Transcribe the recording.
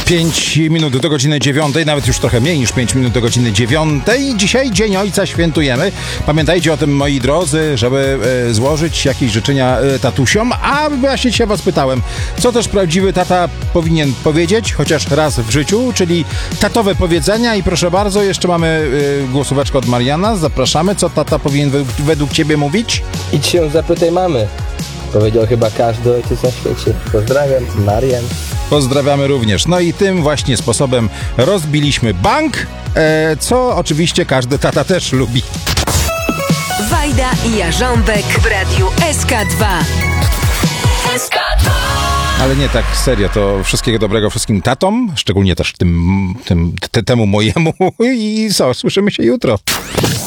5 minut do godziny 9, nawet już trochę mniej niż 5 minut do godziny 9. Dzisiaj Dzień Ojca świętujemy. Pamiętajcie o tym, moi drodzy, żeby złożyć jakieś życzenia tatusiom. A właśnie dzisiaj was pytałem, co też prawdziwy tata powinien powiedzieć, chociaż raz w życiu, czyli tatowe powiedzenia. I proszę bardzo, jeszcze mamy głosóweczkę od Mariana. Zapraszamy. Co tata powinien według ciebie mówić? Idź się zapytaj mamy. Powiedział chyba każdy ojciec na świecie. Pozdrawiam, Marian. Pozdrawiamy również. No i tym właśnie sposobem rozbiliśmy bank, co oczywiście każdy tata też lubi. Wajda i Jarząbek w radiu SK2. SK2. Ale nie tak serio, to wszystkiego dobrego wszystkim tatom, szczególnie też temu mojemu. I co, słyszymy się jutro.